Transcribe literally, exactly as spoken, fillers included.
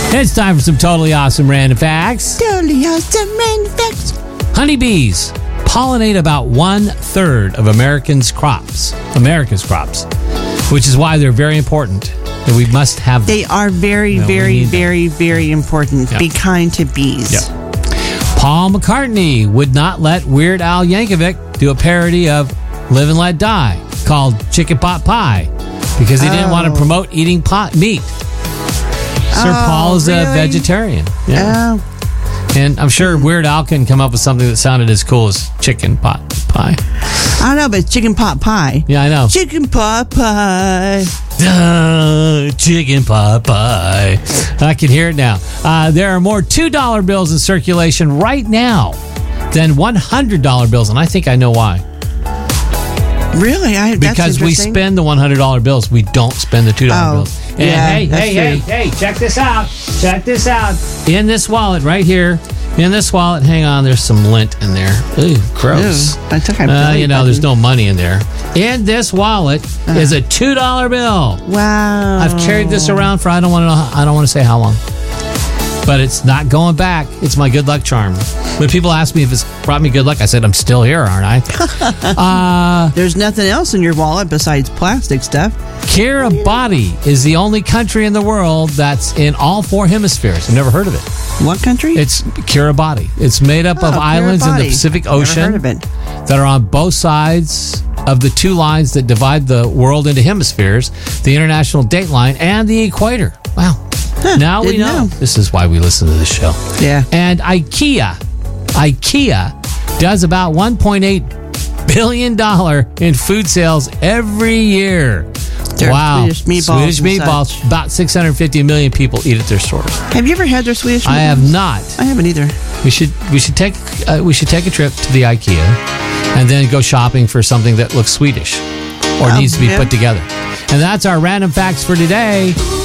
It's time for some totally awesome random facts. Totally awesome random facts. Honeybees pollinate about one third of Americans' crops. America's crops, which is why they're very important. And we must have them. They are very, No, we very, need them. very, very important. Yeah. Be kind to bees. Yeah. Paul McCartney would not let Weird Al Yankovic do a parody of Live and Let Die called Chicken Pot Pie because he didn't want to Oh. promote eating pot meat. Sir Oh, Paul is a really? vegetarian. Yeah. Oh, And I'm sure Weird Al can come up with something that sounded as cool as chicken pot pie. I don't know, but it's chicken pot pie. Yeah, I know. Chicken pot pie. Duh, chicken pot pie. I can hear it now. Uh, there are more two dollar bills in circulation right now than one hundred dollar bills, and I think I know why. Really? I, that's Because we interesting. spend the one hundred dollar bills. We don't spend the two dollar Oh, bills. And yeah, hey, that's hey, true. hey, hey, check this out. Check this out. In this wallet right here, in this wallet, hang on, there's some lint in there. Ooh, gross. Ew, I took my Uh, belly you know, there's button. no money in there. In this wallet is a two dollar bill. Wow. I've carried this around for I don't want to know. I don't want to say how long, but it's not going back. It's my good luck charm. When people ask me if it's brought me good luck, I said I'm still here, aren't I? uh, There's nothing else in your wallet besides plastic stuff. Kiribati is the only country in the world that's in all four hemispheres. I've never heard of it. What country? It's Kiribati. It's made up of Oh, islands in the Kiribati. Pacific Never Ocean heard of it. that are on both sides of the two lines that divide the world into hemispheres, the International Date Line and the Equator. Wow. Now we didn't know. know. This is why we listen to this show. Yeah. And IKEA, IKEA does about one point eight billion dollars in food sales every year. Their wow. Swedish meatballs Swedish and meatballs. About six hundred fifty million people eat at their stores. Have you ever had their Swedish meatballs? I have not. I haven't either. We should we should take uh, we should take a trip to the IKEA and then go shopping for something that looks Swedish or Oh, needs to be yeah. put together. And that's our random facts for today.